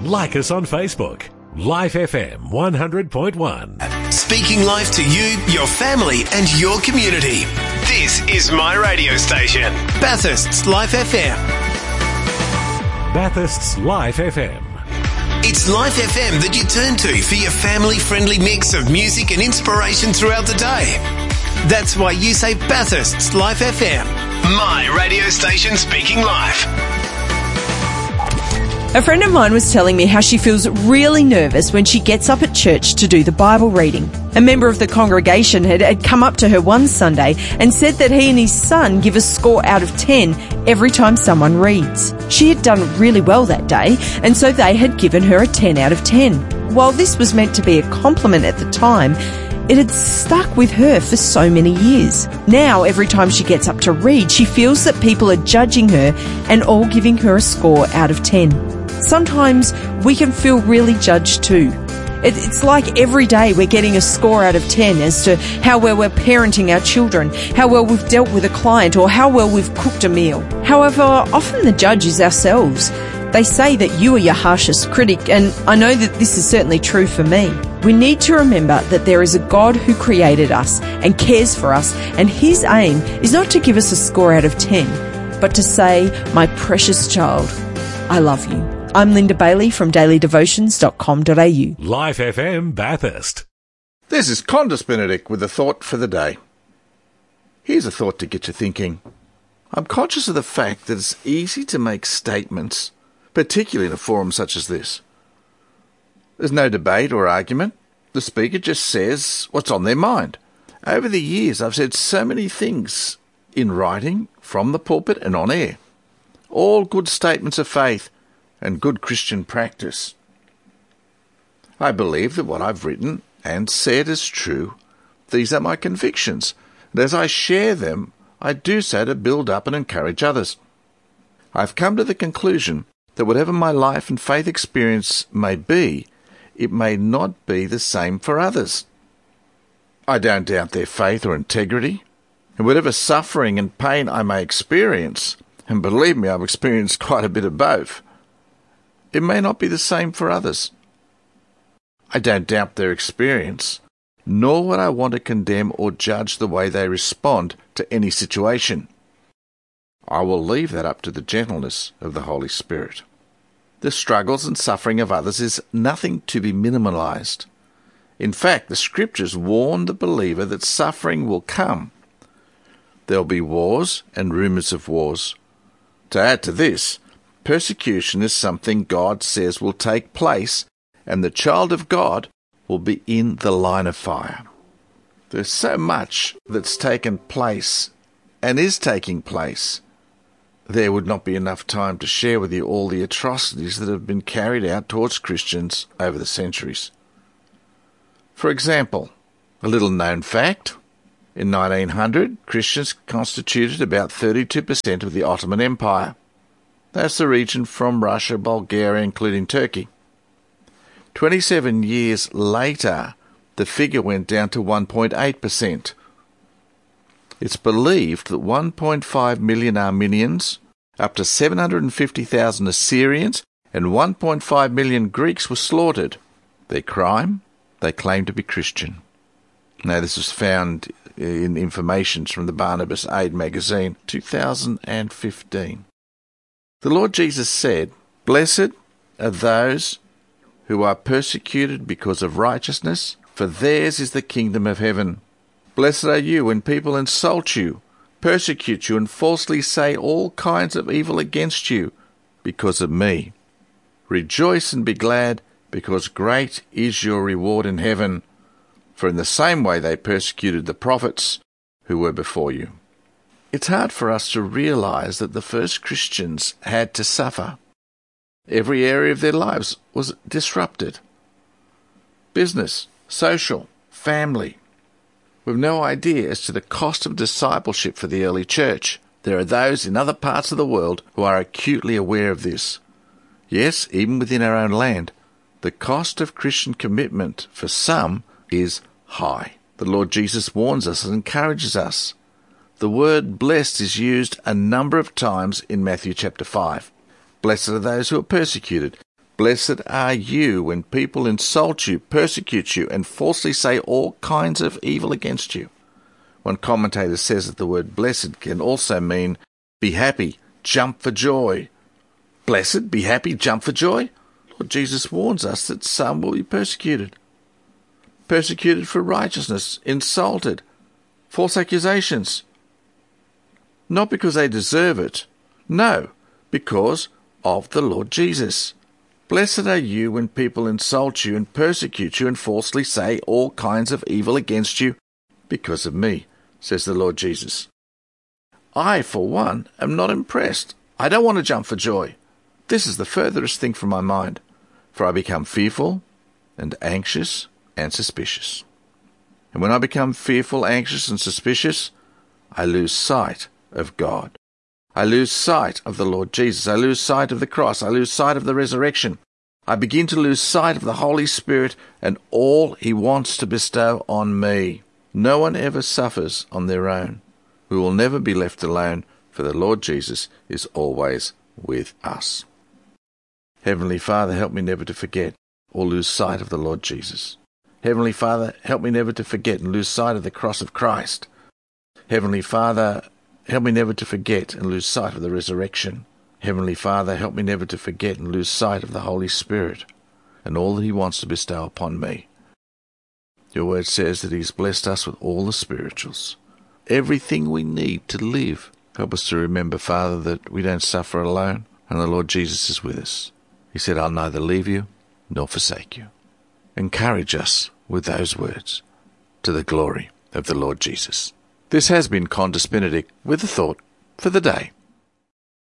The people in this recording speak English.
Like us on Facebook. Life FM 100.1. Speaking life to you, your family and your community. This is my radio station, Bathurst's Life FM. Bathurst's Life FM. It's Life FM that you turn to for your family-friendly mix of music and inspiration throughout the day. That's why you say Bathurst's Life FM. My radio station speaking life. A friend of mine was telling me how she feels really nervous when she gets up at church to do the Bible reading. A member of the congregation had come up to her one Sunday and said that he and his son give a score out of 10 every time someone reads. She had done really well that day, and so they had given her a 10 out of 10. While this was meant to be a compliment at the time, it had stuck with her for so many years. Now, every time she gets up to read, she feels that people are judging her and all giving her a score out of 10. Sometimes we can feel really judged too. It's like every day we're getting a score out of 10 as to how well we're parenting our children, how well we've dealt with a client, or how well we've cooked a meal. However, often the judge is ourselves. They say that you are your harshest critic, and I know that this is certainly true for me. We need to remember that there is a God who created us and cares for us, and his aim is not to give us a score out of 10, but to say, "My precious child, I love you." I'm Linda Bailey from dailydevotions.com.au. Life FM Bathurst. This is Condis Benedict with a thought for the day. Here's a thought to get you thinking. I'm conscious of the fact that it's easy to make statements, particularly in a forum such as this. There's no debate or argument. The speaker just says what's on their mind. Over the years, I've said so many things in writing, from the pulpit and on air. All good statements of faith and good Christian practice. I believe that what I've written and said is true. These are my convictions, and as I share them, I do so to build up and encourage others. I've come to the conclusion that whatever my life and faith experience may be, it may not be the same for others. I don't doubt their faith or integrity, and whatever suffering and pain I may experience, and believe me, I've experienced quite a bit of both, it may not be the same for others. I don't doubt their experience, nor would I want to condemn or judge the way they respond to any situation. I will leave that up to the gentleness of the Holy Spirit. The struggles and suffering of others is nothing to be minimalized. In fact, the Scriptures warn the believer that suffering will come. There will be wars and rumours of wars. To add to this, persecution is something God says will take place, and the child of God will be in the line of fire. There's so much that's taken place and is taking place. There would not be enough time to share with you all the atrocities that have been carried out towards Christians over the centuries. For example, a little-known fact, in 1900, Christians constituted about 32% of the Ottoman Empire. That's the region from Russia, Bulgaria, including Turkey. 27 years later, the figure went down to 1.8%. It's believed that 1.5 million Armenians, up to 750,000 Assyrians, and 1.5 million Greeks were slaughtered. Their crime? They claimed to be Christian. Now, this was found in information from the Barnabas Aid magazine, 2015. The Lord Jesus said, "Blessed are those who are persecuted because of righteousness, for theirs is the kingdom of heaven. Blessed are you when people insult you, persecute you, and falsely say all kinds of evil against you because of me. Rejoice and be glad, because great is your reward in heaven, for in the same way they persecuted the prophets who were before you." It's hard for us to realize that the first Christians had to suffer. Every area of their lives was disrupted. Business, social, family. We've no idea as to the cost of discipleship for the early church. There are those in other parts of the world who are acutely aware of this. Yes, even within our own land, the cost of Christian commitment for some is high. The Lord Jesus warns us and encourages us. The word blessed is used a number of times in Matthew chapter 5. Blessed are those who are persecuted. Blessed are you when people insult you, persecute you, and falsely say all kinds of evil against you. One commentator says that the word blessed can also mean be happy, jump for joy. Blessed, be happy, jump for joy? Lord Jesus warns us that some will be persecuted. Persecuted for righteousness, insulted, false accusations. Not because they deserve it. No, because of the Lord Jesus. Blessed are you when people insult you and persecute you and falsely say all kinds of evil against you because of me, says the Lord Jesus. I, for one, am not impressed. I don't want to jump for joy. This is the furthest thing from my mind, for I become fearful and anxious and suspicious. And when I become fearful, anxious, and suspicious, I lose sight of God. I lose sight of the Lord Jesus. I lose sight of the cross. I lose sight of the resurrection. I begin to lose sight of the Holy Spirit and all He wants to bestow on me. No one ever suffers on their own. We will never be left alone, for the Lord Jesus is always with us. Heavenly Father, help me never to forget or lose sight of the Lord Jesus. Heavenly Father, help me never to forget and lose sight of the cross of Christ. Heavenly Father, help me never to forget and lose sight of the resurrection. Heavenly Father, help me never to forget and lose sight of the Holy Spirit and all that He wants to bestow upon me. Your word says that He's blessed us with all the spirituals, everything we need to live. Help us to remember, Father, that we don't suffer alone and the Lord Jesus is with us. He said, I'll neither leave you nor forsake you. Encourage us with those words to the glory of the Lord Jesus. This has been Condas Benedict with a thought for the day.